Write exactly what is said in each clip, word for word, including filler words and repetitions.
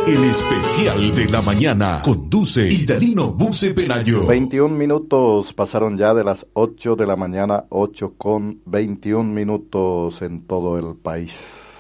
El especial de la mañana conduce Idalino Buce Pelayo. veintiún minutos pasaron ya de las ocho de la mañana, ocho con veintiún minutos en todo el país.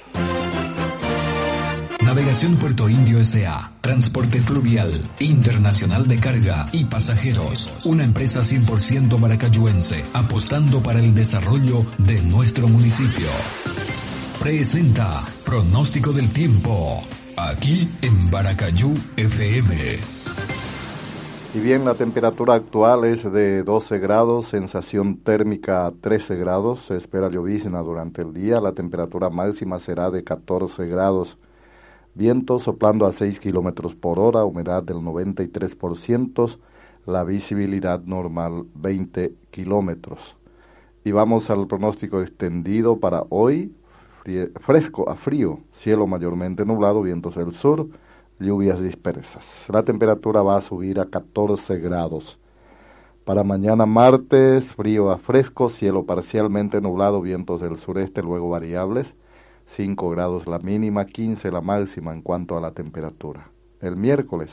Navegación Puerto Indio S A Transporte Fluvial, Internacional de Carga y Pasajeros. Una empresa cien por ciento maracayuense, apostando para el desarrollo de nuestro municipio. Presenta Pronóstico del Tiempo, aquí en Baracayú F M. Y bien, la temperatura actual es de doce grados, sensación térmica trece grados, se espera llovizna durante el día, la temperatura máxima será de catorce grados. Viento soplando a seis kilómetros por hora, humedad del noventa y tres por ciento, la visibilidad normal veinte kilómetros. Y vamos al pronóstico extendido para hoy, frie- fresco a frío, cielo mayormente nublado, vientos del sur, lluvias dispersas. La temperatura va a subir a catorce grados. Para mañana martes, frío a fresco, cielo parcialmente nublado, vientos del sureste, luego variables. cinco grados la mínima, quince la máxima en cuanto a la temperatura. El miércoles,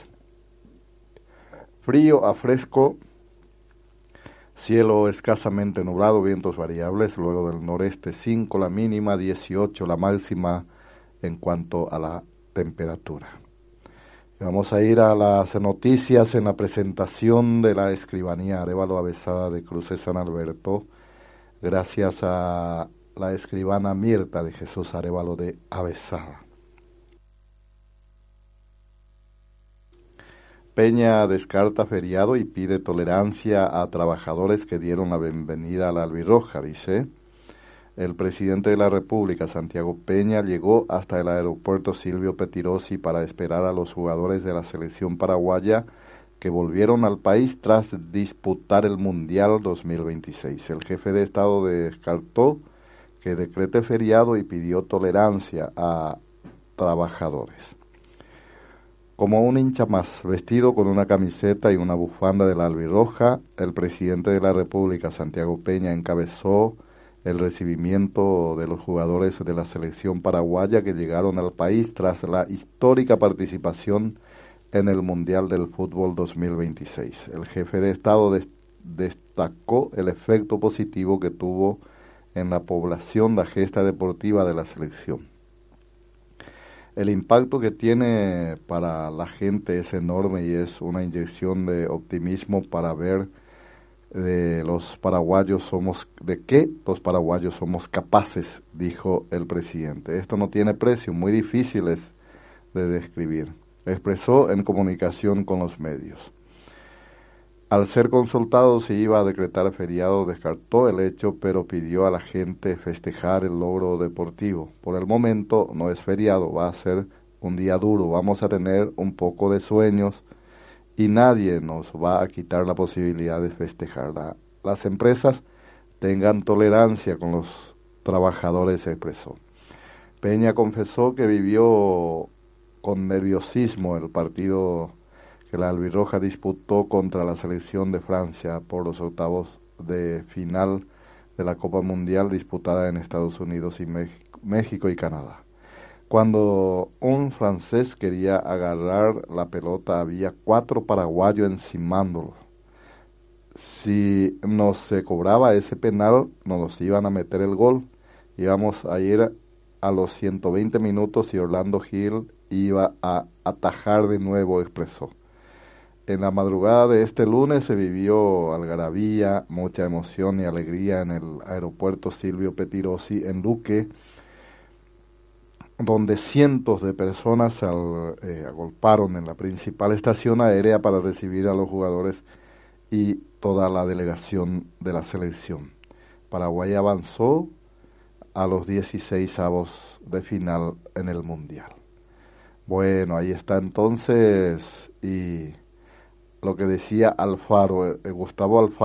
frío a fresco, cielo escasamente nublado, vientos variables, luego del noreste cinco la mínima, dieciocho la máxima en cuanto a la temperatura. Vamos a ir a las noticias en la presentación de la escribanía Arévalo Avesada de Cruces San Alberto, gracias a la escribana Mirta de Jesús Arévalo de Avesada. Peña descarta feriado y pide tolerancia a trabajadores que dieron la bienvenida a la albirroja, dice. El presidente de la República, Santiago Peña, llegó hasta el aeropuerto Silvio Pettirossi para esperar a los jugadores de la selección paraguaya que volvieron al país tras disputar el Mundial dos mil veintiséis. El jefe de Estado descartó que decrete feriado y pidió tolerancia a trabajadores. Como un hincha más, vestido con una camiseta y una bufanda de la albirroja, el presidente de la República, Santiago Peña, encabezó el recibimiento de los jugadores de la selección paraguaya que llegaron al país tras la histórica participación en el Mundial del Fútbol dos mil veintiséis. El jefe de Estado des- destacó el efecto positivo que tuvo en la población la gesta deportiva de la selección. El impacto que tiene para la gente es enorme y es una inyección de optimismo para ver de los paraguayos somos de qué los paraguayos somos capaces, dijo el presidente. Esto no tiene precio, muy difíciles de describir, expresó en comunicación con los medios. Al ser consultado si iba a decretar feriado, descartó el hecho, pero pidió a la gente festejar el logro deportivo. Por el momento no es feriado, va a ser un día duro, vamos a tener un poco de sueños y nadie nos va a quitar la posibilidad de festejar. La, las empresas tengan tolerancia con los trabajadores, expresó. Peña confesó que vivió con nerviosismo el partido que la albirroja disputó contra la selección de Francia por los octavos de final de la Copa Mundial disputada en Estados Unidos y México y Canadá. Cuando un francés quería agarrar la pelota, había cuatro paraguayos encimándolo. Si no se cobraba ese penal, nos iban a meter el gol. Íbamos a ir a los ciento veinte minutos y Orlando Gil iba a atajar de nuevo, expresó. En la madrugada de este lunes se vivió algarabía, mucha emoción y alegría en el aeropuerto Silvio Pettirossi en Luque, donde cientos de personas al, eh, agolparon en la principal estación aérea para recibir a los jugadores y toda la delegación de la selección. Paraguay avanzó a los dieciseisavos de final en el Mundial. Bueno, ahí está entonces, y lo que decía Alfaro, eh, Gustavo Alfaro,